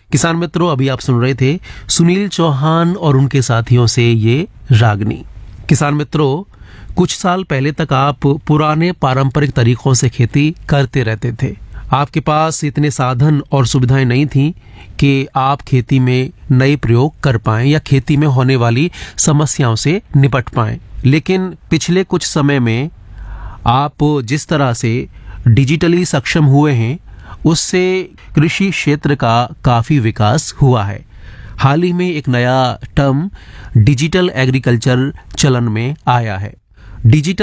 किसान मित्रों, अभी आप सुन रहे थे सुनील चौहान और उनके साथियों से ये रागनी। किसान मित्रों, कुछ साल पहले तक आप पुराने पारंपरिक तरीकों से खेती करते रहते थे। आपके पास इतने साधन और सुविधाएं नहीं थी कि आप खेती में नए प्रयोग कर पाएं या खेती में होने वाली समस्याओं से निपट पाएं। लेकिन पिछले कुछ समय में आप जिस तरह से डिजिटली सक्षम हुए हैं, उससे कृषि क्षेत्र का काफी विकास हुआ है। हाल ही में एक नया टर्म डिजिटल एग्रीकल्चर चलन में आया है। डिजिटल